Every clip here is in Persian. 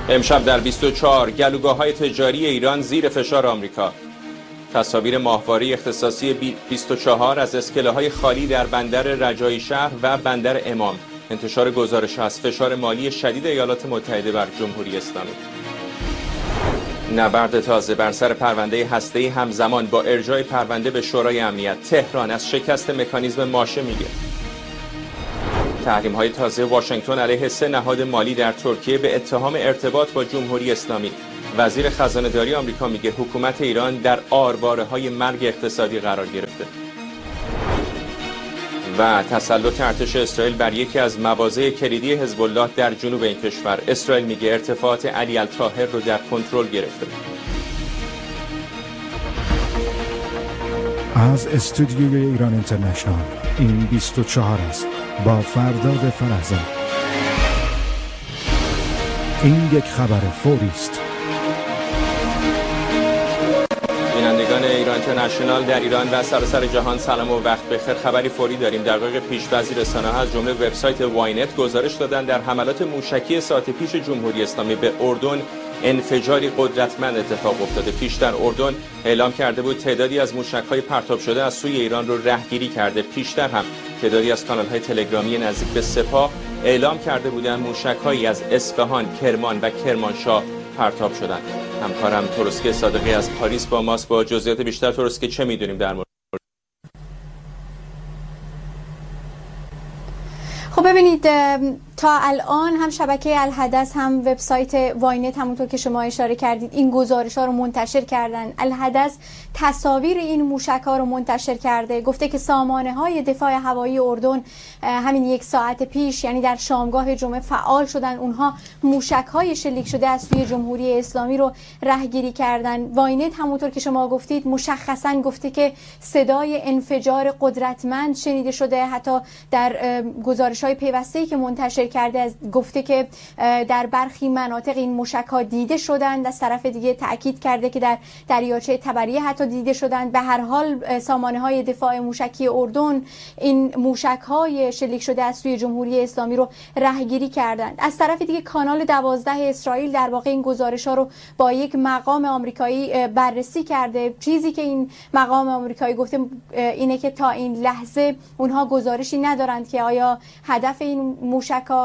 امشب در 24 گلوگاه‌های تجاری ایران زیر فشار آمریکا. تصاویر ماهواره اختصاصی 24 از اسکله‌های خالی در بندر رجایی شهر و بندر امام. انتشار گزارش از فشار مالی شدید ایالات متحده بر جمهوری اسلامی. نبرد تازه بر سر پرونده هسته‌ای همزمان با ارجاع پرونده به شورای امنیت. تهران از شکست مکانیزم ماشه میگه. تحریم‌های تازه واشنگتن علیه 3 نهاد مالی در ترکیه به اتهام ارتباط با جمهوری اسلامی. وزیر خزانه‌داری آمریکا میگه حکومت ایران در آرواره‌های مرگ اقتصادی قرار گرفته. و تسلط ارتش اسرائیل بر یکی از مواضع کلیدی حزب الله در جنوب این کشور. اسرائیل میگه ارتفاعات علی الطاهر رو در کنترل گرفته. از استودیوی ایران اینترنشنال این 24 است با فرداد فرزاد. این یک خبر فوری است. بینندگان ایران اینترنشنال در ایران و سراسر جهان سلام و وقت بخیر. خبری فوری داریم. دقایق پیش بعضی رسانه‌ها از جمله وبسایت واینت گزارش دادن در حملات موشکی ساعت پیش جمهوری اسلامی به اردن انفجاری قدرتمند اتفاق افتاده. پیشتر اردن اعلام کرده بود تعدادی از موشک‌های پرتاب شده از سوی ایران رو رهگیری کرده. پیشتر هم تعدادی از کانال‌های تلگرامی نزدیک به سپاه اعلام کرده بودند موشک‌هایی از اصفهان، کرمان و کرمانشاه پرتاب شدند. همکارم تروسکه صادقی از پاریس با ماست با جزئیات بیشتر. تروسکه، چه می‌دونیم در مورد؟ خب ببینید، تا الان هم شبکه الحدث هم وبسایت واینت همونطور که شما اشاره کردید این گزارش‌ها رو منتشر کردن. الحدث تصاویر این موشک‌ها رو منتشر کرده، گفته که سامانه‌های دفاع هوایی اردن همین 1 ساعت پیش یعنی در شامگاه جمعه فعال شدن. اونها موشک‌های شلیک شده از سوی جمهوری اسلامی رو رهگیری کردن. واینت همونطور که شما گفتید مشخصاً گفته که صدای انفجار قدرتمند شنیده شده. حتی در گزارش‌های پیوسته‌ای که منتشر کرده گفته که در برخی مناطق این موشک‌ها دیده شدند. از طرف دیگه تأکید کرده که در دریاچه طبریه حتی دیده شدند. به هر حال سامانه‌های دفاع موشکی اردن این موشک‌های شلیک شده از سوی جمهوری اسلامی رو رهگیری کردند. از طرف دیگه کانال 12 اسرائیل در واقع این گزارش‌ها رو با یک مقام آمریکایی بررسی کرده. چیزی که این مقام آمریکایی گفته اینه که تا این لحظه اونها گزارشی ندارند که آیا هدف این موشک‌ها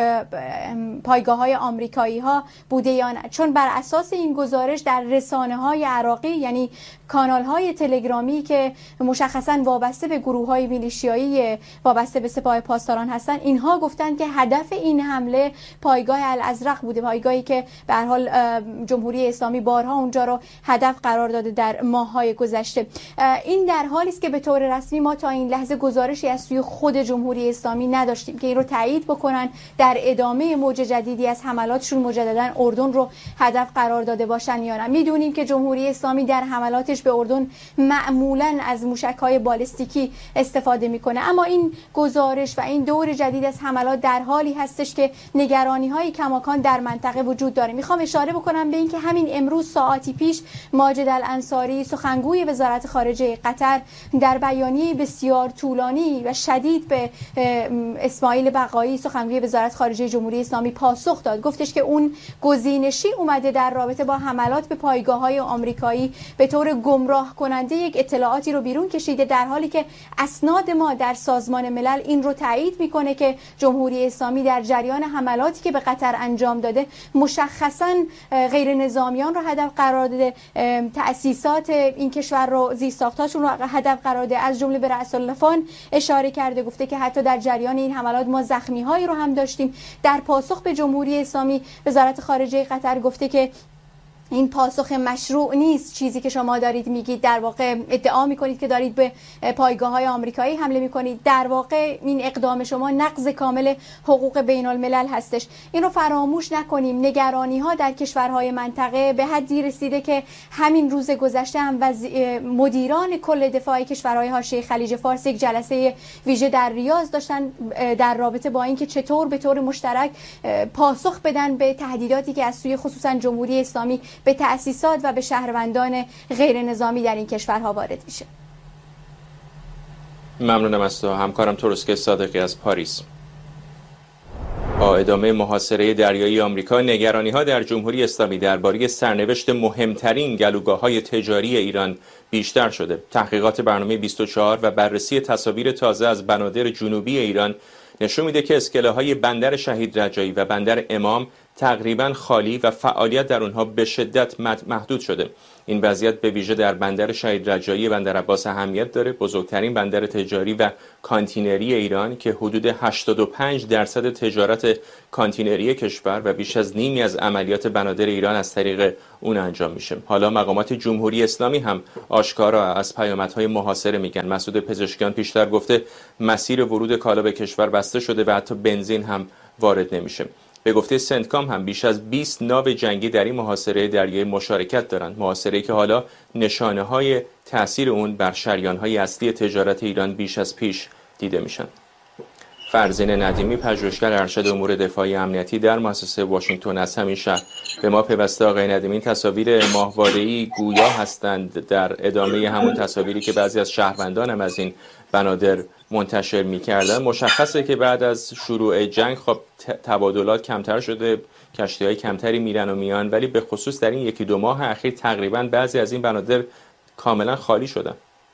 پایگاه‌های آمریکایی ها بوده یا نه، چون بر اساس این گزارش در رسانه‌های عراقی یعنی کانال‌های تلگرامی که مشخصاً وابسته به گروه‌های میلیشیایی وابسته به سپاه پاسداران هستند، اینها گفتند که هدف این حمله پایگاه الازرق بوده، پایگاهی که به هر حال جمهوری اسلامی بارها اونجا رو هدف قرار داده در ماه‌های گذشته. این در حالی است که به طور رسمی ما تا این لحظه گزارشی از سوی خود جمهوری اسلامی نداشتیم که این رو تایید بکنن در ادامه موج جدیدی از حملاتشون مجددا اردن رو هدف قرار داده باشن یا نه. میدونیم که جمهوری اسلامی در حملاتش به اردن معمولا از موشک‌های بالستیکی استفاده میکنه، اما این گزارش و این دور جدید از حملات در حالی هستش که نگرانی‌های کماکان در منطقه وجود داره. میخوام اشاره بکنم به این که همین امروز ساعتی پیش ماجد الانصاری سخنگوی وزارت خارجه قطر در بیانیه بسیار طولانی و شدید به اسماعیل بقایی سخنگوی وزارت خارجه جمهوری اسلامی پاسخ داد. گفتش که اون گزینشی اومده در رابطه با حملات به پایگاه‌های آمریکایی به طور گمراه کننده یک اطلاعاتی رو بیرون کشیده، در حالی که اسناد ما در سازمان ملل این رو تایید میکنه که جمهوری اسلامی در جریان حملاتی که به قطر انجام داده مشخصاً غیر نظامیان رو هدف قرار داده، تأسیسات این کشور رو، زیرساختاشون رو هدف قرار داده. از جمله به رأس الفان اشاره کرده، گفته که حتی در جریان این حملات ما زخمی‌هایی رو هم داشتیم. در پاسخ به جمهوری اسلامی وزارت خارجه قطر گفته که این پاسخ مشروع نیست. چیزی که شما دارید میگید، در واقع ادعا میکنید که دارید به پایگاه‌های آمریکایی حمله میکنید، در واقع این اقدام شما نقض کامل حقوق بین الملل هستش. این رو فراموش نکنیم. نگرانی‌ها در کشورهای منطقه به حدی رسیده که همین روز گذشته هم مدیران کل دفاع کشورهای حاشیه خلیج فارس یک جلسه ویژه در ریاض داشتن در رابطه با اینکه چطور به طور مشترک پاسخ بدن به تهدیداتی که از سوی خصوصا جمهوری اسلامی به تأسیسات و به شهروندان غیر نظامی در این کشورها وارد میشه. ممنونم از تو. همکارم تروسکه صادقی از پاریس. با ادامه محاصره دریایی آمریکا، نگرانی‌ها در جمهوری اسلامی درباره سرنوشت مهمترین گلوگاه‌های تجاری ایران بیشتر شده. تحقیقات برنامه 24 و بررسی تصاویر تازه از بنادر جنوبی ایران نشون میده که اسکله‌های بندر شهید رجایی و بندر امام تقریباً خالی و فعالیت در اونها به شدت محدود شده. این وضعیت به ویژه در بندر شهید رجایی بندر عباس اهمیت داره، بزرگترین بندر تجاری و کانتینری ایران که حدود 85% تجارت کانتینری کشور و بیش از نیمی از عملیات بنادر ایران از طریق اون انجام میشه. حالا مقامات جمهوری اسلامی هم آشکارا از پیامدهای محاصره میگن. مسعود پزشکیان پیشتر گفته مسیر ورود کالا به کشور بسته شده و حتی بنزین هم وارد نمیشه. به گفته سنتکام هم بیش از 20 ناو جنگی در این محاصره دریایی مشارکت دارند. محاصره‌ای که حالا نشانه‌های تأثیر اون بر شریان‌های اصلی تجارت ایران بیش از پیش دیده میشن. فرزین ندیمی، پژوهشگر ارشد امور دفاعی امنیتی در مؤسسه واشنگتن از همین شهر به ما پیوسته. آقای ندیمی، تصاویر ماهواره‌ای گویا هستند در ادامه همون تصاویری که بعضی از شهروندان هم از این بنادر منتشر می‌کردن. مشخصه که بعد از شروع جنگ خب تبادلات کمتر شده، کشتی‌های کمتری میرن و میان، ولی به خصوص در این 1-2 ماه اخیر تقریباً بعضی از این بنادر کاملا خالی شدن.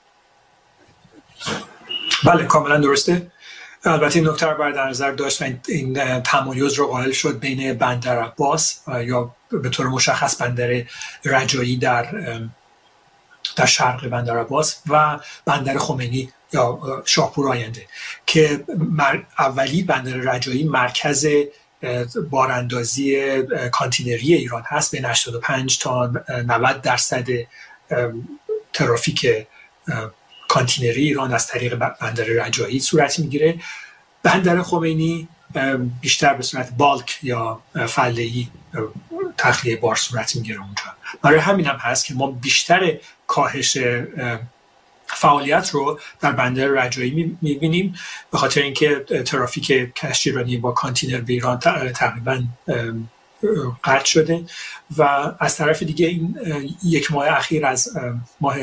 بله، کاملا درسته. البته این نکته رو باید در نظر داشت و این تمایز رو قائل شد بین بندر عباس یا به طور مشخص بندر رجایی در شرق بندر عباس و بندر خمینی یا شاهپور آینده که اولی بندر رجایی مرکز باراندازی کانتینری ایران هست. بین 85 تا 90% ترافیک کانتینری ایران از طریق بندر رجایی صورت میگیره. بندر خمینی بیشتر به صورت بالک یا فله‌ای تخلیه بار صورت میگیره اونجا. برای همین هم هست که ما بیشتر کاهش فعالیت رو در بندر رجایی میبینیم، به خاطر اینکه ترافیک کشتیرانی با کانتینر به ایران تقریبا قطع شده و از طرف دیگه این 1 ماه اخیر از ماه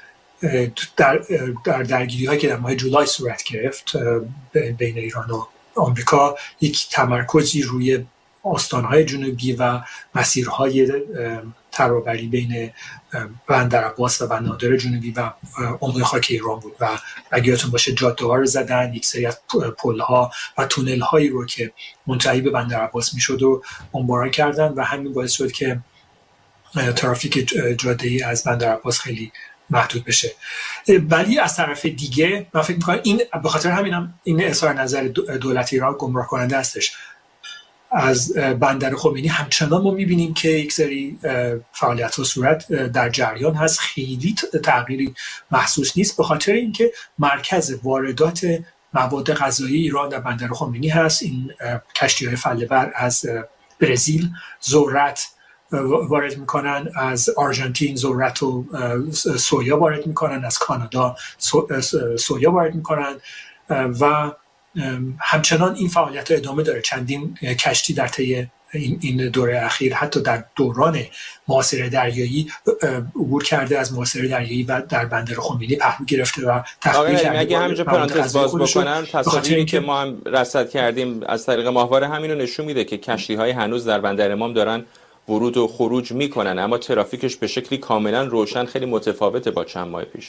در درگیری هایی که در ماه جولای صورت گرفت بین ایران و آمریکا، یک تمرکزی روی استانهای جنوبی و مسیرهای ترابری بین بندر عباس و بنادر جنوبی و عمق خاک ایران بود و اگه یادتون باشه جاده ها رو زدن، یک سری از پل ها و تونل هایی رو که منتهی به بندر عباس میشد و بمباران کردن و همین باعث شد که ترافیک جاده ای از بندر عباس خیلی محدود بشه. ولی از طرف دیگه من فکر می‌کنم این به خاطر همینم این اظهار نظر دولت ایران گمراه کننده هستش. از بندر خمینی همچنان ما می‌بینیم که یک سری فعالیت‌ها صورت در جریان هست، خیلی تغییری محسوس نیست به خاطر اینکه مرکز واردات مواد غذایی ایران در بندر خمینی هست. این کشتی‌های فله‌بر از برزیل ذرت وارد میکنن، از آرژانتین ذرت و سویا وارد میکنن، از کانادا سویا وارد میکنن و همچنان این فعالیت ها ادامه داره. چندین کشتی در طی این دوره اخیر حتی در دوران محاصره دریایی عبور کرده از محاصره دریایی و در بندر خمینی پهلو گرفته و تخلیه کرده. اگه همینجا پرانتز باز بکنم، تصاویری که ما هم رصد کردیم از طریق ماهواره همینو نشون میده که کشتی های هنوز در بندر امام دارن ورود و خروج میکنن، اما ترافیکش به شکلی کاملا روشن خیلی متفاوته با چند ماه پیش.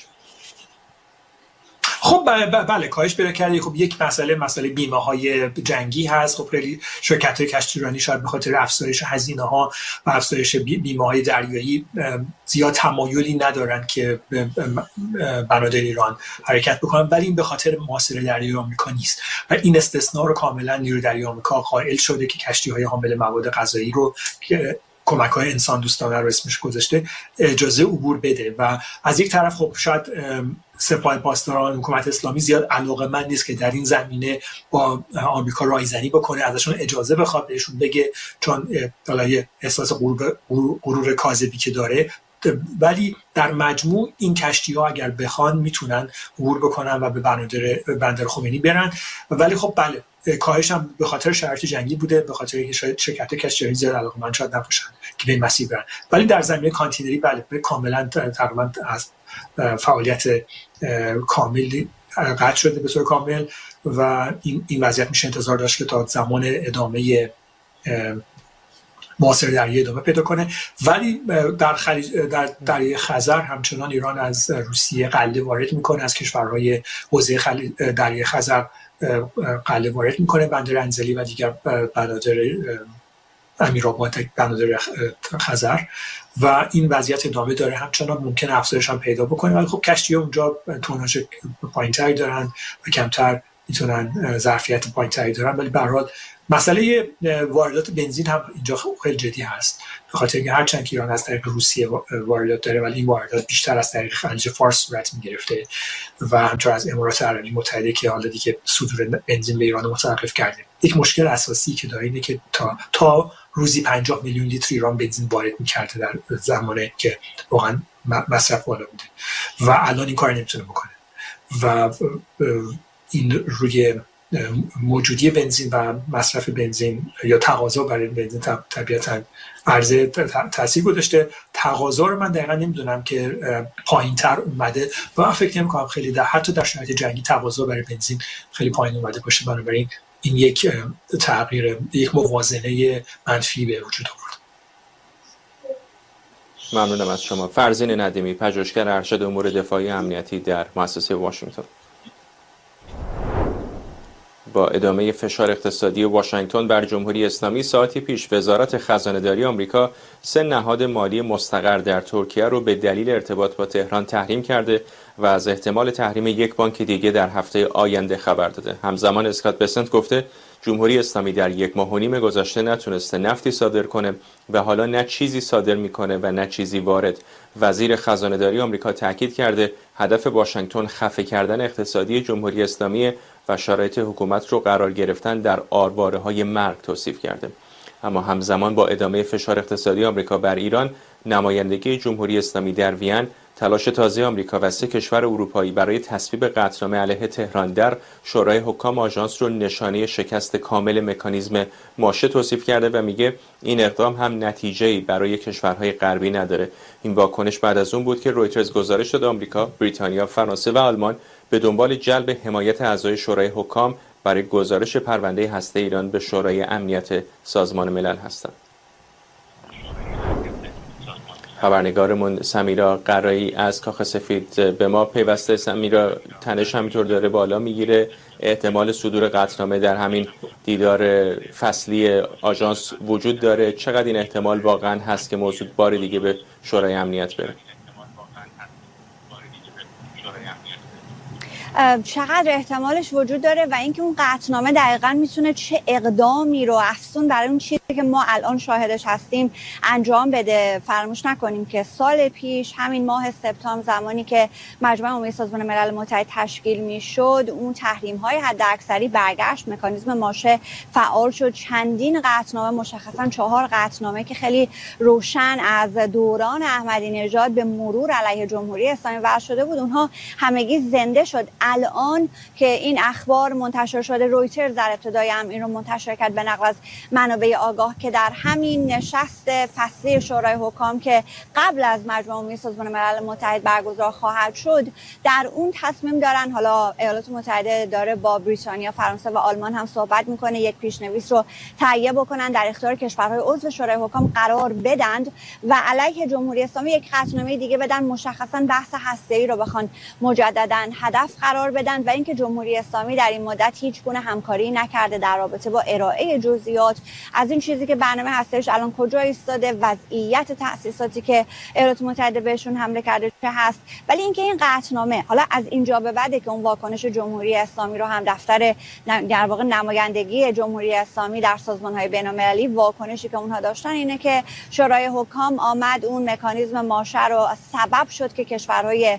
خب بله کاهش پیدا کرده. خب یک مسئله بیمه های جنگی هست. خب خیلی شرکت های کشتیرانی شاید به خاطر افزایش هزینه ها و افزایش بیمه های دریایی زیاد تمایلی ندارن که بنادر ایران حرکت بکنن، ولی این به خاطر محاصره دریایی آمریکا نیست و این استثناء رو کاملا نیروی دریایی آمریکا قائل شده که کشتی های حامل مواد غذایی رو که کمک‌های انسان دوستانه رو اسمش گذاشته اجازه عبور بده. و از یک طرف خب شاید سپاه پاسداران حکومت اسلامی زیاد علاقه‌مند نیست که در این زمینه با آمریکا رایزنی بکنه، ازشون اجازه بخواد، بهشون بگه، چون یه احساس غرور کاذبی که داره. ولی در مجموع این کشتی‌ها اگر بخوان میتونن عبور بکنن و به بندر خمینی برن. ولی خب بله کاهش هم به خاطر شرایط جنگی بوده، به خاطر اینکه شاید شرکت کشتیرانی زیاد علاقه‌مند شاید نباشن که به این مسیر برن. ولی در زمینه کانتینری بله کاملا تقریبا از فعالیت کاملی قطع شده به طور کامل و این وضعیت میشه انتظار داشت که تا زمان ادامه محاصره دریایی ادامه پیدا کنه. ولی در دریای خزر همچنان ایران از روسیه قله وارد میکنه، از کشورهای حوزه دریای خزر قله وارد میکنه، بندر انزلی و دیگر بنادر امیرآباد، بنادر خزر، و این وضعیت ادامه داره. همچنان ممکن افزایش هم پیدا بکنه، ولی خب کشتی‌ها اونجا توناژ پایین‌تری دارن و کمتر میتونن ظرفیت پایین‌تری دارن. ولی به هر حال مسئله واردات بنزین هم اینجا خیلی جدی هست، به خاطر اینکه هرچند که ایران از طریق روسیه واردات داره، ولی این واردات بیشتر از طریق خلیج فارس صورت می‌گرفته و همچنین از امارات عربی متحده که حالا دیگه صدور بنزین به ایران متوقف کرده. یک مشکل اساسی که داره اینه که تا روزی 50 میلیون لیتر ایران بنزین وارد می‌کرده در زمانی که واقعا مصرف بالا بوده و الان این کار نمیتونه بکنه و این روی موجودی بنزین و مصرف بنزین یا تقاضا برای بنزین طبیعتاً عرضه تاثیر گذاشته. تقاضا رو من دقیقاً نمیدونم که پایین‌تر اومده و من فکر نمی‌کنم خیلی حتی در شرایط جنگی تقاضا برای بنزین خیلی پایین اومده باشه، بنابراین این یک تغییر، یک موازنه منفی به وجود آورد. ممنونم از شما. فرزین ندیمی، پژوهشگر ارشد امور دفاعی امنیتی در مؤسسه واشنگتن. با ادامه فشار اقتصادی واشنگتن بر جمهوری اسلامی، ساعتی پیش وزارت خزانه‌داری آمریکا 3 نهاد مالی مستقر در ترکیه رو به دلیل ارتباط با تهران تحریم کرده و از احتمال تحریم یک بانک دیگه در هفته آینده خبر داده. همزمان اسکات بسنت گفته جمهوری اسلامی در 1.5 ماه گذشته نتونسته نفتی صادر کنه و حالا نه چیزی صادر میکنه و نه چیزی وارد. وزیر خزانه‌داری آمریکا تاکید کرده هدف واشنگتن خفه کردن اقتصادی جمهوری اسلامی و شرایط حکومت رو قرار گرفتن در آرواره‌های مرگ توصیف کرده. اما همزمان با ادامه فشار اقتصادی آمریکا بر ایران، نمایندگی جمهوری اسلامی در وین تلاش تازه آمریکا و 3 کشور اروپایی برای تصویب قطعنامه علیه تهران در شورای حکام آژانس رو نشانه شکست کامل مکانیزم ماشه توصیف کرده و میگه این اقدام هم نتیجه‌ای برای کشورهای غربی نداره. این واکنش بعد از اون بود که رویترز گزارش داد آمریکا، بریتانیا، فرانسه و آلمان به دنبال جلب حمایت اعضای شورای حکام برای گزارش پرونده هسته ایران به شورای امنیت سازمان ملل هستند. خبرنگارمون سمیرا قرایی از کاخ سفید به ما پیوسته. سمیرا، تنش همینطور داره بالا میگیره، احتمال صدور قطعنامه در همین دیدار فصلی آژانس وجود داره. چقدر این احتمال واقعا هست که موضوع بار دیگه به شورای امنیت بره؟ چقدر احتمالش وجود داره و اینکه اون قطعنامه دقیقاً میتونه چه اقدامی رو افزون برای اون چیزی که ما الان شاهدش هستیم انجام بده. فراموش نکنیم که سال پیش همین ماه سپتامبر زمانی که مجمع عمومی سازمان ملل متحد تشکیل میشد، اون تحریم‌های حداکثری برگشت، مکانیزم ماشه فعال شد، چندین قطعنامه، مشخصاً 4 قطعنامه که خیلی روشن از دوران احمدی نژاد به مرور علیه جمهوری اسلامی وضع شده بود، اونها همگی زنده شد. الان که این اخبار منتشر شده، رویترز در ابتدای هم این رو منتشر کرد به نقل از منابع آگاه که در همین نشست فصلی شورای حکام که قبل از مجمع عمومی سازمان ملل متحد برگزار خواهد شد، در اون تصمیم دارن، حالا ایالات متحده داره با بریتانیا، فرانسه و آلمان هم صحبت میکنه، یک پیشنویس رو تهیه بکنن در اختیار کشورهای عضو شورای حکام قرار بدند و علیه جمهوری اسلامی یک قطعنامه دیگه بدن، مشخصا بحث هسته‌ای رو بخوان مجددا هدف قرار بدن و اینکه جمهوری اسلامی در این مدت هیچ گونه همکاری نکرده در رابطه با ارائه جزئیات از این چیزی که برنامه هستش الان کجا ایستاده، وضعیت تأسیساتی که ایالات متحده بهشون حمله کرده چه هست. ولی اینکه این قطعنامه حالا از اینجا به بعد که اون واکنش جمهوری اسلامی رو هم دفتر در واقع نمایندگی جمهوری اسلامی در سازمان‌های بین‌المللی واکنشی که اونها داشتن اینه که شورای حکام آمد اون مکانیزم ماشه رو سبب شد که کشورهای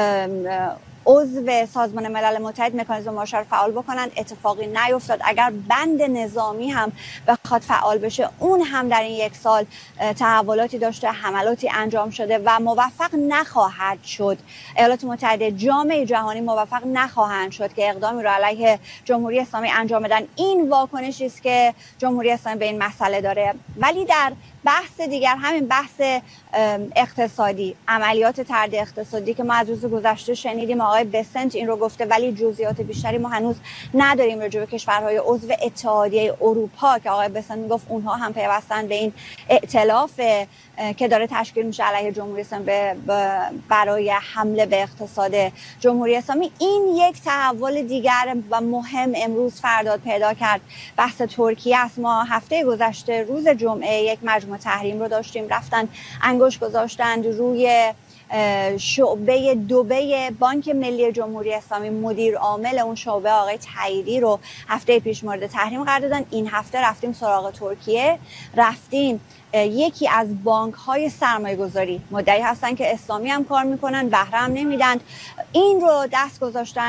عضو سازمان ملل متحد مکانیزم ماشه رو فعال بکنن. اتفاقی نیفتاد. اگر بند نظامی هم بخواد فعال بشه، اون هم در این 1 سال تحولاتی داشته، حملاتی انجام شده و موفق نخواهد شد. ایالات متحده، جامعه جهانی موفق نخواهند شد که اقدامی رو علیه جمهوری اسلامی انجام بدن. این واکنشی است که جمهوری اسلامی به این مسئله داره. ولی در بحث دیگر همین بحث اقتصادی، عملیات طرد اقتصادی که ما از روز گذشته شنیدیم آقای بسنت این رو گفته، ولی جزئیات بیشتری ما هنوز نداریم راجع به کشورهای عضو اتحادیه اروپا که آقای بسنت میگفت اونها هم پیوستن به این ائتلاف که داره تشکیل میشه علیه جمهوری اسلامی برای حمله به اقتصاد جمهوری اسلامی. این یک تحول دیگر و مهم امروز فرداد پیدا کرد. بحث ترکیه است. ما هفته گذشته روز جمعه یک مجمع تحریم رو داشتیم، رفتن انگشت گذاشتند روی شعبه دبی بانک ملی جمهوری اسلامی. مدیر عامل اون شعبه آقای تاییری رو هفته پیش مورد تحریم قرار دادن. این هفته رفتیم سراغ ترکیه، رفتیم یکی از بانک‌های سرمایه‌گذاری مدعی هستن که اسلامی هم کار میکنن، بهره هم نمیدن، این رو دست گذاشتن